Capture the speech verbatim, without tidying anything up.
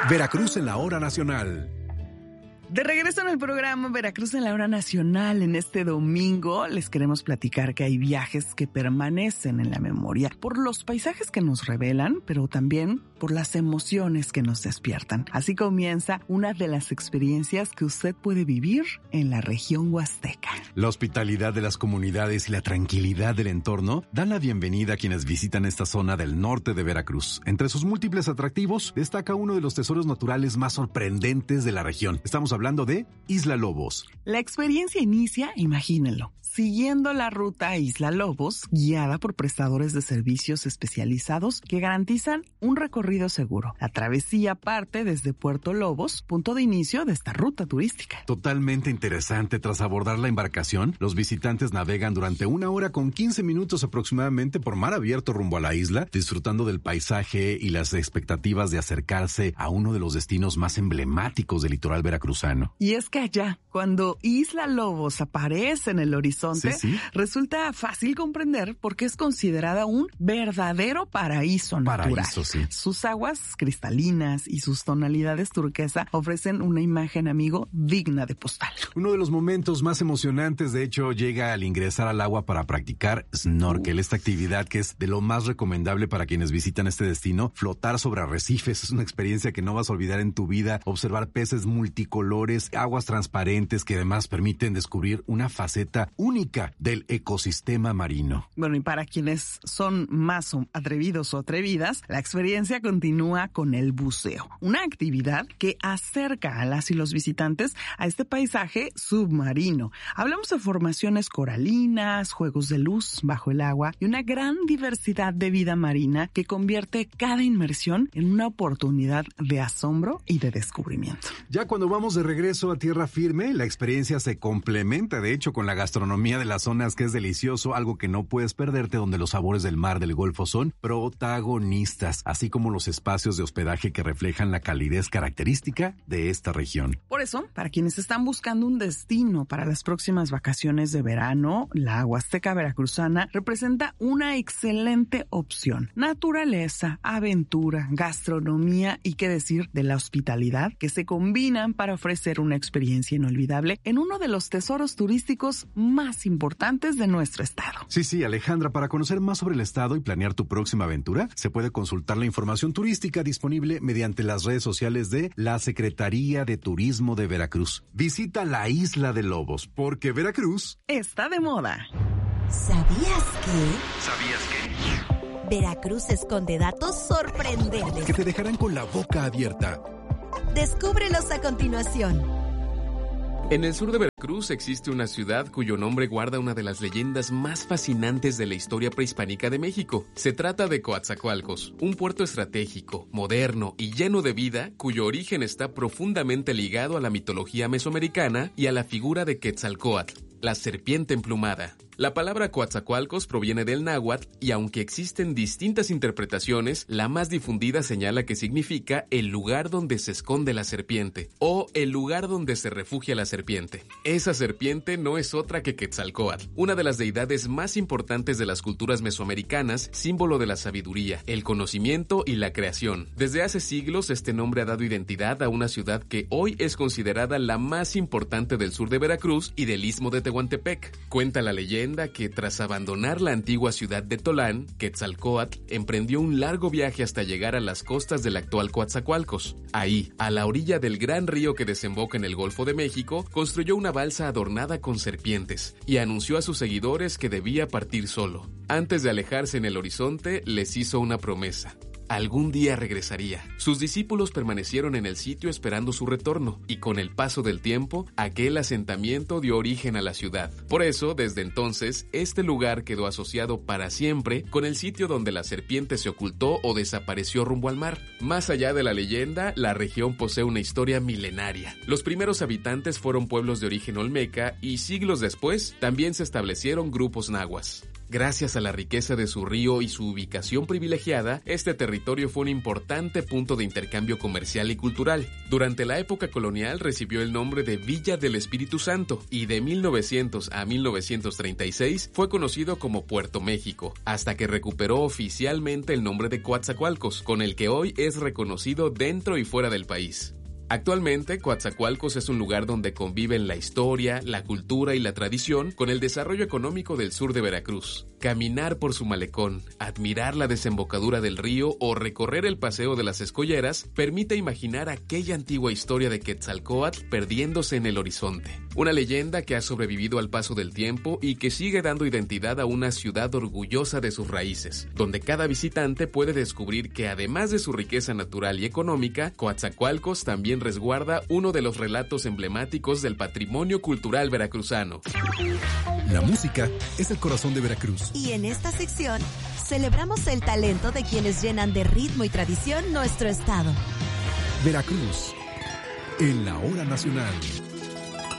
Veracruz en la hora nacional. De regreso en el programa Veracruz en la hora nacional, en este domingo les queremos platicar que hay viajes que permanecen en la memoria por los paisajes que nos revelan, pero también por las emociones que nos despiertan. Así comienza una de las experiencias que usted puede vivir en la región huasteca. La hospitalidad de las comunidades y la tranquilidad del entorno dan la bienvenida a quienes visitan esta zona del norte de Veracruz. Entre sus múltiples atractivos destaca uno de los tesoros naturales más sorprendentes de la región. Estamos hablando de Isla Lobos. La experiencia inicia, imagínenlo, siguiendo la ruta Isla Lobos, guiada por prestadores de servicios especializados que garantizan un recorrido seguro. La travesía parte desde Puerto Lobos, punto de inicio de esta ruta turística. Totalmente interesante. Tras abordar la embarcación, los visitantes navegan durante una hora con quince minutos aproximadamente por mar abierto rumbo a la isla, disfrutando del paisaje y las expectativas de acercarse a uno de los destinos más emblemáticos del litoral veracruzano. Y es que allá, cuando Isla Lobos aparece en el horizonte, sí, sí. resulta fácil comprender por qué es considerada un verdadero paraíso natural. Paraíso, sí. Sus aguas cristalinas y sus tonalidades turquesa ofrecen una imagen, amigo, digna de postal. Uno de los momentos más emocionantes, de hecho, llega al ingresar al agua para practicar snorkel, uh. esta actividad que es de lo más recomendable para quienes visitan este destino. Flotar sobre arrecifes es una experiencia que no vas a olvidar en tu vida. Observar peces multicolores, aguas transparentes que además permiten descubrir una faceta única del ecosistema marino. Bueno, y para quienes son más atrevidos o atrevidas, la experiencia continúa con el buceo, una actividad que acerca a las y los visitantes a este paisaje submarino. Hablamos de formaciones coralinas, juegos de luz bajo el agua y una gran diversidad de vida marina que convierte cada inmersión en una oportunidad de asombro y de descubrimiento. Ya cuando vamos de regreso a tierra firme, la experiencia se complementa, de hecho, con la gastronomía de las zonas, que es delicioso, algo que no puedes perderte, donde los sabores del mar del Golfo son protagonistas, así como los espacios de hospedaje que reflejan la calidez característica de esta región. Por eso, para quienes están buscando un destino para las próximas vacaciones de verano, la Huasteca Veracruzana representa una excelente opción. Naturaleza, aventura, gastronomía y qué decir de la hospitalidad que se combinan para ofrecer ser una experiencia inolvidable en uno de los tesoros turísticos más importantes de nuestro estado. Sí, sí, Alejandra, para conocer más sobre el estado y planear tu próxima aventura, se puede consultar la información turística disponible mediante las redes sociales de la Secretaría de Turismo de Veracruz. Visita la Isla de Lobos, porque Veracruz está de moda. ¿Sabías que? ¿Sabías que? Veracruz esconde datos sorprendentes que te dejarán con la boca abierta. Descúbrelos a continuación. En el sur de Veracruz existe una ciudad cuyo nombre guarda una de las leyendas más fascinantes de la historia prehispánica de México. Se trata de Coatzacoalcos, un puerto estratégico, moderno y lleno de vida, cuyo origen está profundamente ligado a la mitología mesoamericana y a la figura de Quetzalcóatl, la serpiente emplumada. La palabra Coatzacoalcos proviene del náhuatl y aunque existen distintas interpretaciones, la más difundida señala que significa el lugar donde se esconde la serpiente o el lugar donde se refugia la serpiente. Esa serpiente no es otra que Quetzalcóatl, una de las deidades más importantes de las culturas mesoamericanas, símbolo de la sabiduría, el conocimiento y la creación. Desde hace siglos este nombre ha dado identidad a una ciudad que hoy es considerada la más importante del sur de Veracruz y del istmo de Tehuantepec. Cuenta la leyenda que tras abandonar la antigua ciudad de Tolán, Quetzalcóatl emprendió un largo viaje hasta llegar a las costas del actual Coatzacoalcos. Ahí, a la orilla del gran río que desemboca en el Golfo de México, construyó una balsa adornada con serpientes y anunció a sus seguidores que debía partir solo. Antes de alejarse en el horizonte, les hizo una promesa. Algún día regresaría. Sus discípulos permanecieron en el sitio esperando su retorno, y con el paso del tiempo, aquel asentamiento dio origen a la ciudad. Por eso, desde entonces, este lugar quedó asociado para siempre con el sitio donde la serpiente se ocultó o desapareció rumbo al mar. Más allá de la leyenda, la región posee una historia milenaria. Los primeros habitantes fueron pueblos de origen olmeca y siglos después también se establecieron grupos nahuas. Gracias a la riqueza de su río y su ubicación privilegiada, este territorio fue un importante punto de intercambio comercial y cultural. Durante la época colonial recibió el nombre de Villa del Espíritu Santo y de mil novecientos a mil novecientos treinta y seis fue conocido como Puerto México, hasta que recuperó oficialmente el nombre de Coatzacoalcos, con el que hoy es reconocido dentro y fuera del país. Actualmente, Coatzacoalcos es un lugar donde conviven la historia, la cultura y la tradición con el desarrollo económico del sur de Veracruz. Caminar por su malecón, admirar la desembocadura del río o recorrer el Paseo de las Escolleras permite imaginar aquella antigua historia de Quetzalcóatl perdiéndose en el horizonte. Una leyenda que ha sobrevivido al paso del tiempo y que sigue dando identidad a una ciudad orgullosa de sus raíces, donde cada visitante puede descubrir que además de su riqueza natural y económica, Coatzacoalcos también resguarda uno de los relatos emblemáticos del patrimonio cultural veracruzano. La música es el corazón de Veracruz. Y en esta sección celebramos el talento de quienes llenan de ritmo y tradición nuestro estado. Veracruz, en la hora nacional.